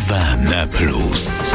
Na plus.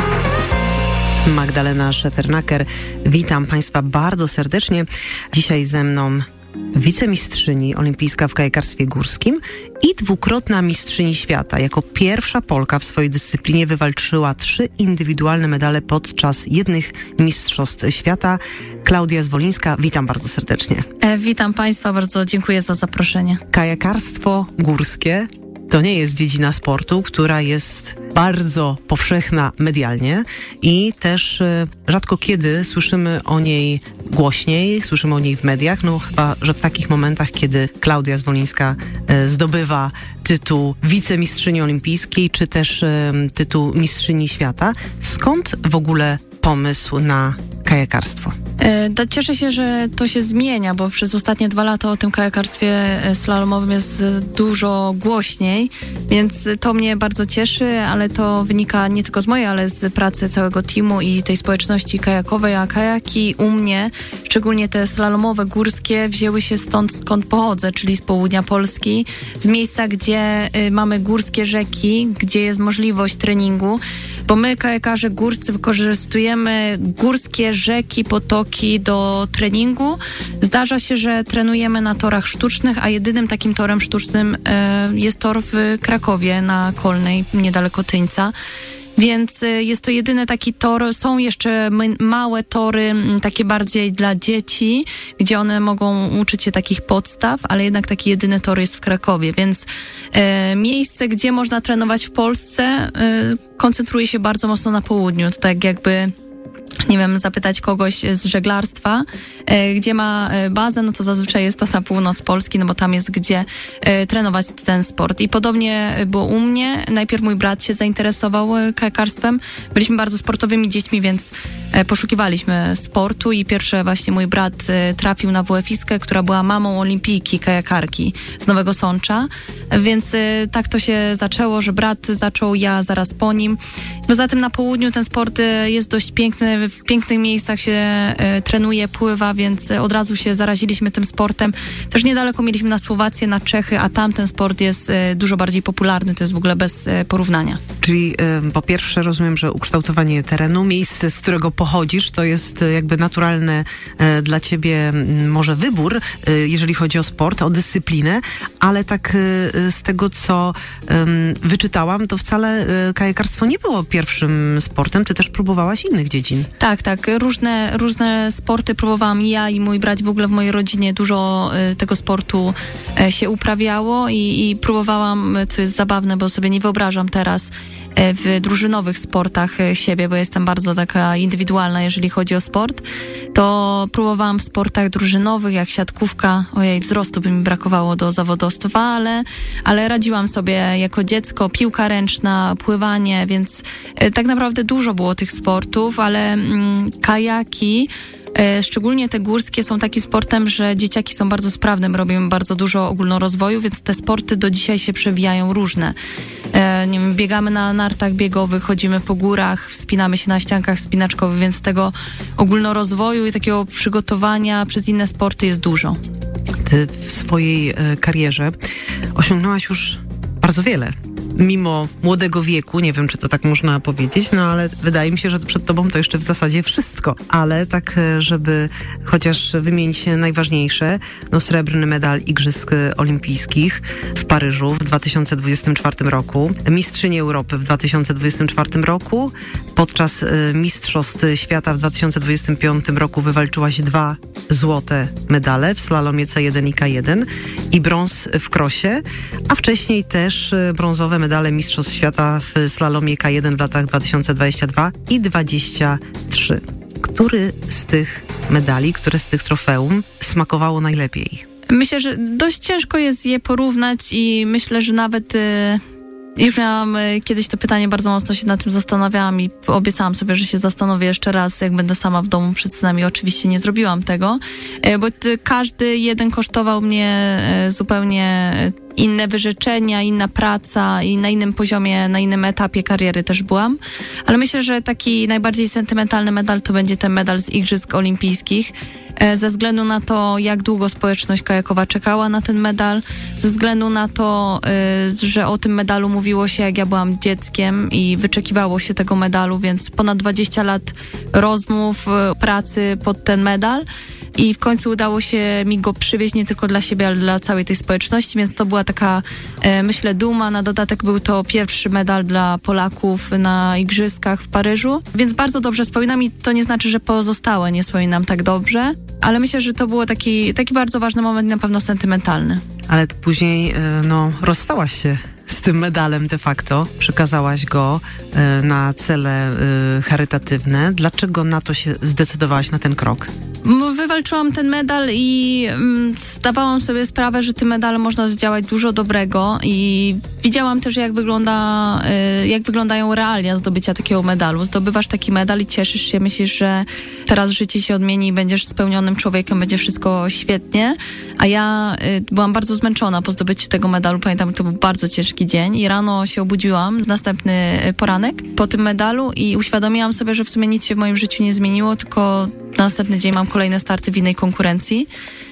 Magdalena Szefernaker, witam Państwa bardzo serdecznie. Dzisiaj ze mną wicemistrzyni olimpijska w kajakarstwie górskim i dwukrotna mistrzyni świata. Jako pierwsza Polka w swojej dyscyplinie wywalczyła 3 indywidualne medale podczas jednych mistrzostw świata. Klaudia Zwolińska, witam bardzo serdecznie. Witam Państwa, bardzo dziękuję za zaproszenie. Kajakarstwo górskie to nie jest dziedzina sportu, która jest bardzo powszechna medialnie i też rzadko kiedy słyszymy o niej głośniej, słyszymy o niej w mediach, no chyba, że w takich momentach, kiedy Klaudia Zwolińska zdobywa tytuł wicemistrzyni olimpijskiej, czy też tytuł mistrzyni świata. Skąd w ogóle pomysł na kajakarstwo? Cieszę się, że to się zmienia, bo przez ostatnie 2 lata o tym kajakarstwie slalomowym jest dużo głośniej, więc to mnie bardzo cieszy, ale to wynika nie tylko z mojej, ale z pracy całego teamu i tej społeczności kajakowej, a kajaki u mnie, szczególnie te slalomowe, górskie, wzięły się stąd, skąd pochodzę, czyli z południa Polski, z miejsca, gdzie mamy górskie rzeki, gdzie jest możliwość treningu, bo my, kajakarze górscy, wykorzystujemy górskie rzeki, potoki do treningu. Zdarza się, że trenujemy na torach sztucznych, a jedynym takim torem sztucznym jest tor w Krakowie na Kolnej, niedaleko Tyńca. Więc jest to jedyny taki tor. Są jeszcze małe tory, takie bardziej dla dzieci, gdzie one mogą uczyć się takich podstaw, ale jednak taki jedyny tor jest w Krakowie. Więc miejsce, gdzie można trenować w Polsce, koncentruje się bardzo mocno na południu. To tak jakby, nie wiem, zapytać kogoś z żeglarstwa, gdzie ma bazę, no to zazwyczaj jest to na północ Polski, no bo tam jest gdzie trenować ten sport. I podobnie było u mnie. Najpierw mój brat się zainteresował kajakarstwem. Byliśmy bardzo sportowymi dziećmi, więc poszukiwaliśmy sportu i pierwsze właśnie mój brat trafił na WF-iskę, która była mamą olimpijki, kajakarki z Nowego Sącza. Więc tak to się zaczęło, że brat zaczął, ja zaraz po nim. Poza tym na południu ten sport jest dość piękny, w pięknych miejscach się trenuje, pływa, więc od razu się zaraziliśmy tym sportem. Też niedaleko mieliśmy na Słowację, na Czechy, a tam ten sport jest dużo bardziej popularny, to jest w ogóle bez porównania. Czyli po pierwsze rozumiem, że ukształtowanie terenu, miejsce, z którego pochodzisz, to jest jakby naturalny dla ciebie może wybór, jeżeli chodzi o sport, o dyscyplinę, ale tak z tego, co wyczytałam, to wcale kajakarstwo nie było pierwszym sportem, ty też próbowałaś innych dziedzin. Tak. Różne sporty próbowałam ja i mój brat, w ogóle w mojej rodzinie dużo tego sportu się uprawiało i próbowałam, co jest zabawne, bo sobie nie wyobrażam teraz w drużynowych sportach siebie, bo jestem bardzo taka indywidualna, jeżeli chodzi o sport, to próbowałam w sportach drużynowych, jak siatkówka, wzrostu by mi brakowało do zawodowstwa, ale radziłam sobie jako dziecko, piłka ręczna, pływanie, więc tak naprawdę dużo było tych sportów, ale kajaki, szczególnie te górskie, są takim sportem, że dzieciaki są bardzo sprawne, robimy bardzo dużo ogólnorozwoju, więc te sporty do dzisiaj się przewijają różne. Nie wiem, biegamy na nartach biegowych, chodzimy po górach, wspinamy się na ściankach wspinaczkowych, więc tego ogólnorozwoju i takiego przygotowania przez inne sporty jest dużo. Ty w swojej karierze osiągnęłaś już bardzo wiele. Mimo młodego wieku, nie wiem, czy to tak można powiedzieć, no ale wydaje mi się, że przed tobą to jeszcze w zasadzie wszystko. Ale tak, żeby chociaż wymienić najważniejsze, no srebrny medal Igrzysk Olimpijskich w Paryżu w 2024 roku, mistrzyni Europy w 2024 roku, podczas Mistrzostw Świata w 2025 roku wywalczyłaś 2 złote medale w slalomie C1 i K1 i brąz w krosie, a wcześniej też brązowe medale Mistrzostw Świata w slalomie K1 w latach 2022 i 2023. Który z tych medali, które z tych trofeum smakowało najlepiej? Myślę, że dość ciężko jest je porównać i myślę, że nawet już miałam kiedyś to pytanie, bardzo mocno się nad tym zastanawiałam i obiecałam sobie, że się zastanowię jeszcze raz, jak będę sama w domu przed synami. Oczywiście nie zrobiłam tego, bo każdy jeden kosztował mnie zupełnie inne wyrzeczenia, inna praca i na innym poziomie, na innym etapie kariery też byłam. Ale myślę, że taki najbardziej sentymentalny medal to będzie ten medal z Igrzysk Olimpijskich. ze względu na to, jak długo społeczność kajakowa czekała na ten medal, ze względu na to, że o tym medalu mówiło się, jak ja byłam dzieckiem i wyczekiwało się tego medalu, więc ponad 20 lat rozmów, pracy pod ten medal. I w końcu udało się mi go przywieźć nie tylko dla siebie, ale dla całej tej społeczności, więc to była taka, myślę, duma. Na dodatek był to pierwszy medal dla Polaków na Igrzyskach w Paryżu, więc bardzo dobrze wspominam i to nie znaczy, że pozostałe nie wspominam tak dobrze, ale myślę, że to było taki bardzo ważny moment, na pewno sentymentalny. Ale później, rozstałaś się z tym medalem de facto, przekazałaś go na cele charytatywne. Dlaczego na to się zdecydowałaś, na ten krok? Wywalczyłam ten medal i zdawałam sobie sprawę, że tym medalem można zdziałać dużo dobrego i widziałam też, jak wyglądają realia zdobycia takiego medalu. Zdobywasz taki medal i cieszysz się, myślisz, że teraz życie się odmieni i będziesz spełnionym człowiekiem, będzie wszystko świetnie, a ja byłam bardzo zmęczona po zdobyciu tego medalu. Pamiętam, to był bardzo ciężki dzień i rano się obudziłam, następny poranek po tym medalu i uświadomiłam sobie, że w sumie nic się w moim życiu nie zmieniło, tylko na następny dzień mam kolejne starty w innej konkurencji.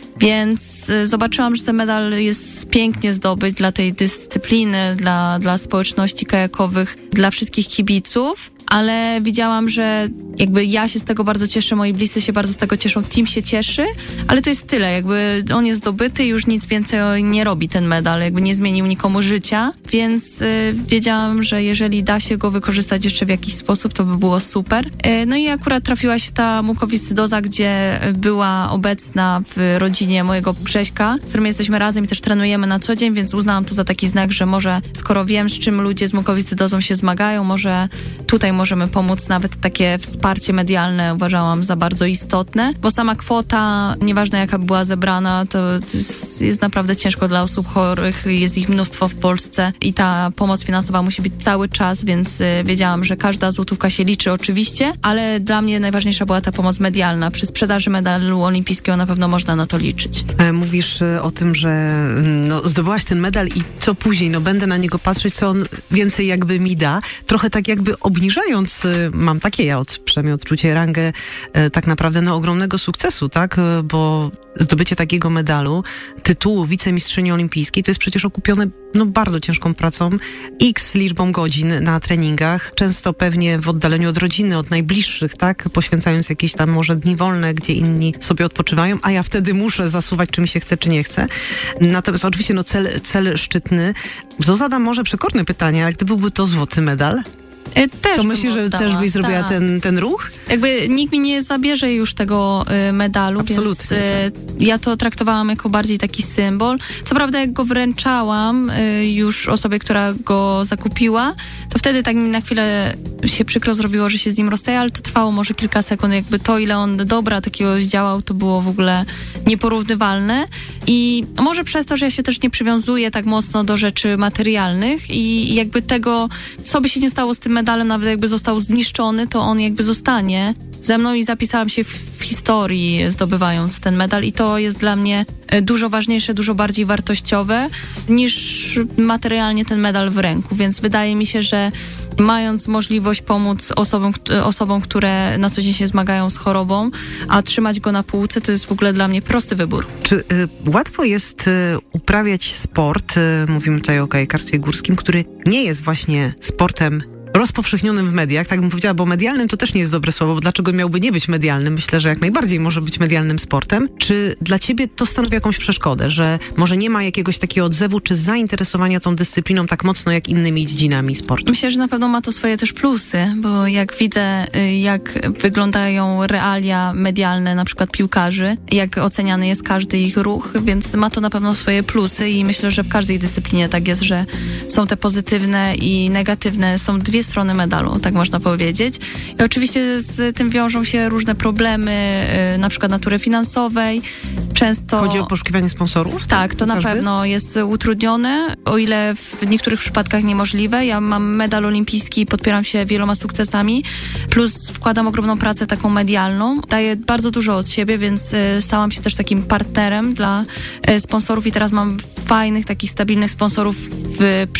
Więc zobaczyłam, że ten medal jest pięknie zdobyć dla tej dyscypliny, dla społeczności kajakowych, dla wszystkich kibiców, ale widziałam, że jakby ja się z tego bardzo cieszę, moi bliscy się bardzo z tego cieszą, team się cieszy, ale to jest tyle, jakby on jest zdobyty i już nic więcej nie robi ten medal, jakby nie zmienił nikomu życia, więc wiedziałam, że jeżeli da się go wykorzystać jeszcze w jakiś sposób, to by było super. No i akurat trafiła się ta mukowiscydoza, gdzie była obecna w rodzinie mojego Grześka, z którym jesteśmy razem i też trenujemy na co dzień, więc uznałam to za taki znak, że może skoro wiem, z czym ludzie z mukowiscydozą się zmagają, może tutaj możemy pomóc, nawet takie wsparcie medialne uważałam za bardzo istotne, bo sama kwota, nieważne jaka była zebrana, to jest naprawdę ciężko dla osób chorych, jest ich mnóstwo w Polsce i ta pomoc finansowa musi być cały czas, więc wiedziałam, że każda złotówka się liczy oczywiście, ale dla mnie najważniejsza była ta pomoc medialna. Przy sprzedaży medalu olimpijskiego na pewno można na to liczyć. Mówisz o tym, że zdobyłaś ten medal i co później? Będę na niego patrzeć, co on więcej jakby mi da. Trochę tak jakby obniżając, mam takie przynajmniej odczucie, rangę tak naprawdę ogromnego sukcesu, tak? Bo zdobycie takiego medalu, tytułu wicemistrzyni olimpijskiej, to jest przecież okupione bardzo ciężką pracą, x liczbą godzin na treningach, często pewnie w oddaleniu od rodziny, od najbliższych, tak? Poświęcając jakieś tam może dni wolne, gdzie inni sobie odpoczywają, a ja wtedy muszę zasuwać, czy mi się chce, czy nie chce. Natomiast oczywiście cel szczytny. Zadam może przekorne pytanie, ale gdyby był to złoty medal, to myślisz, że też byś zrobiła ten ruch? Jakby nikt mi nie zabierze już tego medalu, absolutnie, więc ja to traktowałam jako bardziej taki symbol. Co prawda jak go wręczałam już osobie, która go zakupiła, to wtedy tak mi na chwilę się przykro zrobiło, że się z nim rozstaje, ale to trwało może kilka sekund. Jakby to, ile on dobra takiego zdziałał, to było w ogóle nieporównywalne. I może przez to, że ja się też nie przywiązuję tak mocno do rzeczy materialnych i jakby tego, co by się nie stało z tym medalem, nawet jakby został zniszczony, to on jakby zostanie ze mną i zapisałam się w historii, zdobywając ten medal i to jest dla mnie dużo ważniejsze, dużo bardziej wartościowe niż materialnie ten medal w ręku, więc wydaje mi się, że mając możliwość pomóc osobom, które na co dzień się zmagają z chorobą, a trzymać go na półce, to jest w ogóle dla mnie prosty wybór. Czy łatwo jest uprawiać sport, mówimy tutaj o kajakarstwie górskim, który nie jest właśnie sportem rozpowszechnionym w mediach, tak bym powiedziała, bo medialnym to też nie jest dobre słowo, bo dlaczego miałby nie być medialnym? Myślę, że jak najbardziej może być medialnym sportem. Czy dla ciebie to stanowi jakąś przeszkodę, że może nie ma jakiegoś takiego odzewu czy zainteresowania tą dyscypliną tak mocno jak innymi dziedzinami sportu? Myślę, że na pewno ma to swoje też plusy, bo jak widzę, jak wyglądają realia medialne, na przykład piłkarzy, jak oceniany jest każdy ich ruch, więc ma to na pewno swoje plusy i myślę, że w każdej dyscyplinie tak jest, że są te pozytywne i negatywne, są dwie strony medalu, tak można powiedzieć. I oczywiście z tym wiążą się różne problemy, na przykład natury finansowej. Często... Chodzi o poszukiwanie sponsorów? Tak, to na pewno jest utrudnione, o ile w niektórych przypadkach niemożliwe. Ja mam medal olimpijski, podpieram się wieloma sukcesami, plus wkładam ogromną pracę taką medialną. Daję bardzo dużo od siebie, więc stałam się też takim partnerem dla sponsorów i teraz mam fajnych, takich stabilnych sponsorów w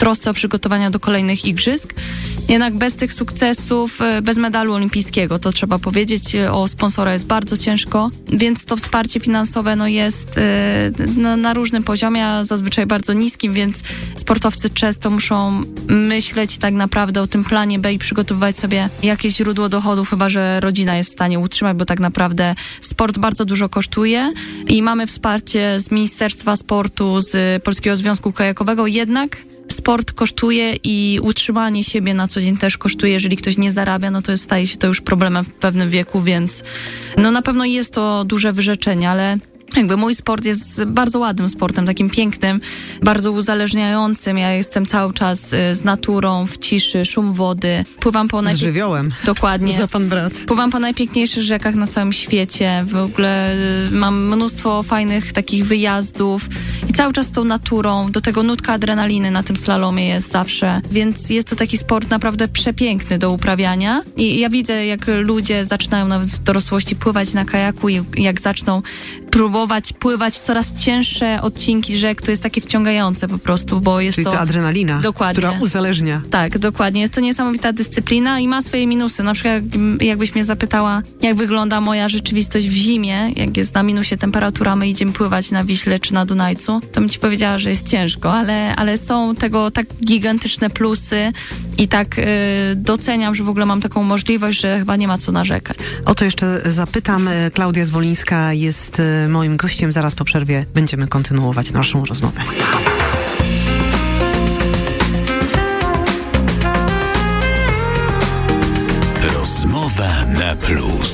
trosce o przygotowania do kolejnych igrzysk. Jednak bez tych sukcesów, bez medalu olimpijskiego, to trzeba powiedzieć, o sponsora jest bardzo ciężko, więc to wsparcie finansowe jest na różnym poziomie, a zazwyczaj bardzo niskim, więc sportowcy często muszą myśleć tak naprawdę o tym planie B i przygotowywać sobie jakieś źródło dochodów, chyba że rodzina jest w stanie utrzymać, bo tak naprawdę sport bardzo dużo kosztuje i mamy wsparcie z Ministerstwa Sportu, z Polskiego Związku Kajakowego, jednak sport kosztuje i utrzymanie siebie na co dzień też kosztuje. Jeżeli ktoś nie zarabia, no to staje się to już problemem w pewnym wieku, więc na pewno jest to duże wyrzeczenie, ale mój sport jest bardzo ładnym sportem, takim pięknym, bardzo uzależniającym. Ja jestem cały czas z naturą, w ciszy, szum wody. Pływam po z żywiołem. Dokładnie. Za pan brat. Pływam po najpiękniejszych rzekach na całym świecie. W ogóle mam mnóstwo fajnych takich wyjazdów i cały czas z tą naturą. Do tego nutka adrenaliny na tym slalomie jest zawsze. Więc jest to taki sport naprawdę przepiękny do uprawiania. I ja widzę, jak ludzie zaczynają nawet w dorosłości pływać na kajaku i jak zaczną próbować pływać coraz cięższe odcinki rzek, to jest takie wciągające po prostu, bo jest Czyli to... ta adrenalina, dokładnie, która uzależnia. Tak, dokładnie. Jest to niesamowita dyscyplina i ma swoje minusy. Na przykład jakbyś mnie zapytała, jak wygląda moja rzeczywistość w zimie, jak jest na minusie temperatura, my idziemy pływać na Wiśle czy na Dunajcu, to bym ci powiedziała, że jest ciężko, ale są tego tak gigantyczne plusy i tak doceniam, że w ogóle mam taką możliwość, że chyba nie ma co narzekać. O to jeszcze zapytam. Klaudia Zwolińska jest moim gościem. Zaraz po przerwie będziemy kontynuować naszą rozmowę. Rozmowa na plus.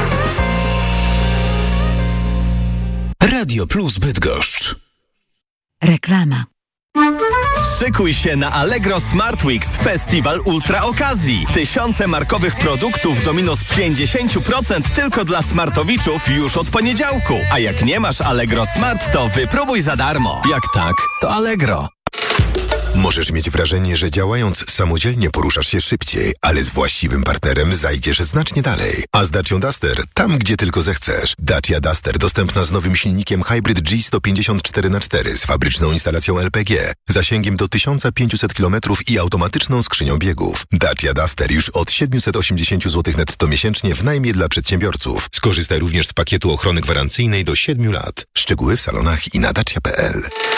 Radio Plus Bydgoszcz. Reklama. Szykuj się na Allegro Smart Weeks Festiwal Ultra Okazji. Tysiące markowych produktów do minus 50% tylko dla smartowiczów już od poniedziałku. A jak nie masz Allegro Smart, to wypróbuj za darmo. Jak tak, to Allegro. Możesz mieć wrażenie, że działając samodzielnie poruszasz się szybciej, ale z właściwym partnerem zajdziesz znacznie dalej. A z Dacią Duster tam, gdzie tylko zechcesz. Dacia Duster dostępna z nowym silnikiem Hybrid G154x4 z fabryczną instalacją LPG, zasięgiem do 1500 km i automatyczną skrzynią biegów. Dacia Duster już od 780 zł netto miesięcznie w najmie dla przedsiębiorców. Skorzystaj również z pakietu ochrony gwarancyjnej do 7 lat. Szczegóły w salonach i na dacia.pl.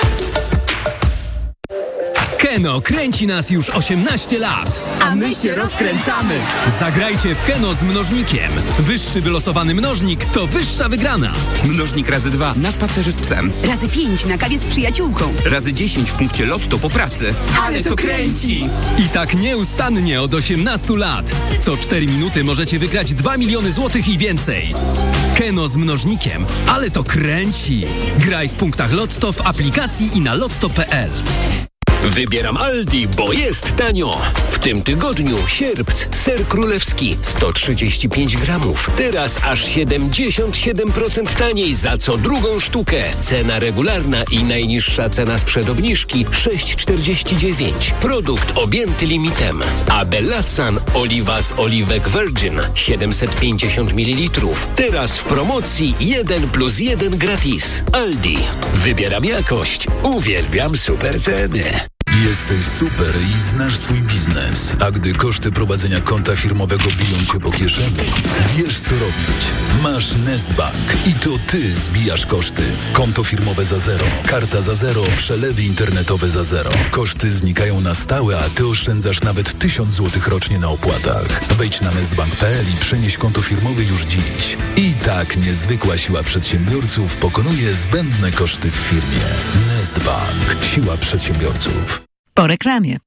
Keno kręci nas już 18 lat. A my się rozkręcamy. Zagrajcie w Keno z mnożnikiem. Wyższy wylosowany mnożnik to wyższa wygrana. Mnożnik razy 2 na spacerze z psem. Razy 5 na kawie z przyjaciółką. Razy 10 w punkcie Lotto po pracy. Ale to kręci! I tak nieustannie od 18 lat. Co 4 minuty możecie wygrać 2 miliony złotych i więcej. Keno z mnożnikiem. Ale to kręci. Graj w punktach Lotto, w aplikacji i na lotto.pl. Wybieram Aldi, bo jest tanio. W tym tygodniu sierpc, ser królewski 135 gramów. Teraz aż 77% taniej za co drugą sztukę. Cena regularna i najniższa cena sprzed obniżki 6,49. Produkt objęty limitem. A Bellassan oliwa z oliwek Virgin 750 ml. Teraz w promocji 1+1 gratis. Aldi. Wybieram jakość. Uwielbiam super ceny. Jesteś super i znasz swój biznes. A gdy koszty prowadzenia konta firmowego biją cię po kieszeni, wiesz co robić. Masz Nestbank i to ty zbijasz koszty. Konto firmowe za zero, karta za zero, przelewy internetowe za zero. Koszty znikają na stałe, a ty oszczędzasz nawet 1000 zł rocznie na opłatach. Wejdź na nestbank.pl i przenieś konto firmowe już dziś. I tak niezwykła siła przedsiębiorców pokonuje zbędne koszty w firmie. Nestbank. Siła przedsiębiorców. Po reklamie.